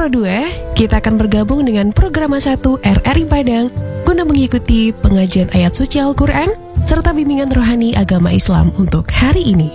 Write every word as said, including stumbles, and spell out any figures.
Pro dua, kita akan bergabung dengan Programa satu R R I Padang guna mengikuti pengajian ayat suci Al-Quran serta bimbingan rohani agama Islam untuk hari ini.